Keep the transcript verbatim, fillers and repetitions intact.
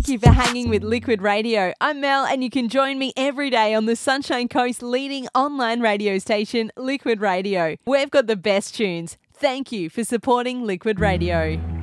Thank you for hanging with Liquid Radio. I'm Mel, and you can join me every day on the Sunshine Coast's leading online radio station, Liquid Radio. We've got the best tunes. Thank you for supporting Liquid Radio.